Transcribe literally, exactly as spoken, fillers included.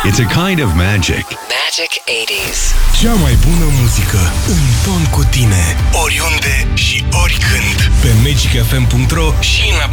It's a kind of magic. Magic eighties. Cea mai bună muzică în ton cu tine, oriunde și oricând, pe magic f m punct r o și în